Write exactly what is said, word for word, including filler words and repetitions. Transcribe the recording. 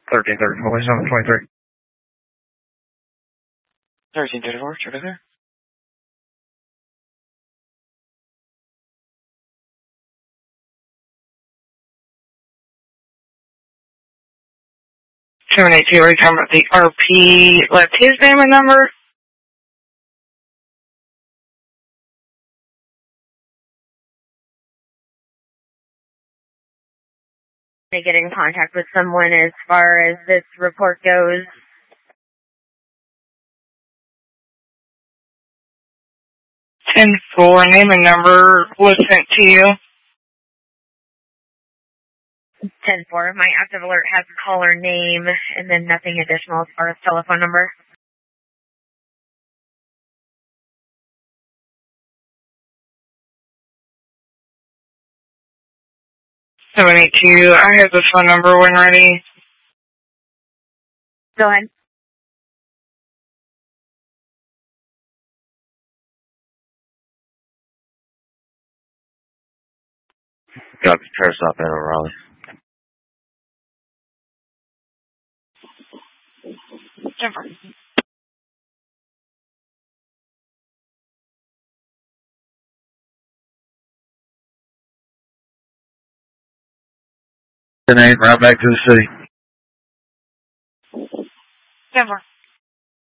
thirteen thirty-four, number twenty-three. thirteen thirty-four, check it there. seven eight two, are you talking about the R P left his name and number? They get in contact with someone as far as this report goes. ten four, name and number was sent to you. ten four, my active alert has a caller name and then nothing additional as far as telephone number. seven eight two, I have the phone number when ready. Go ahead. Copy, Paris stop in over Raleigh. Jennifer. ten eight, route back to the city. Jennifer.